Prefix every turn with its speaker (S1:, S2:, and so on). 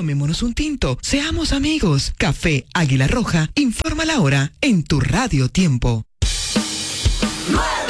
S1: Tomémonos un tinto, seamos amigos. Café Águila Roja, informa la hora en tu Radio Tiempo.
S2: 9.